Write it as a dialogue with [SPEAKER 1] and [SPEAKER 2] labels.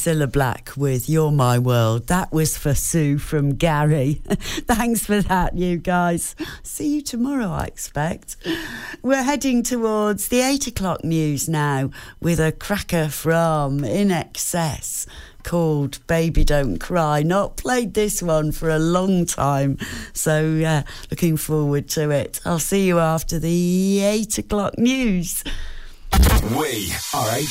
[SPEAKER 1] Cilla Black with You're My World. That was for Sue from Gary. Thanks for that, you guys. See you tomorrow, I expect. We're heading towards the 8 o'clock news now with a cracker from In Excess called Baby Don't Cry. Not played this one for a long time, so looking forward to it. I'll see you after the 8 o'clock news.
[SPEAKER 2] We are 8